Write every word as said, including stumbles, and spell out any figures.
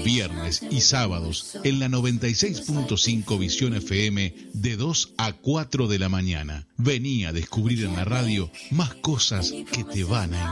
viernes y sábados en la noventa y seis punto cinco Visión F M de dos a cuatro de la mañana. Vení a descubrir en la radio más cosas que te van a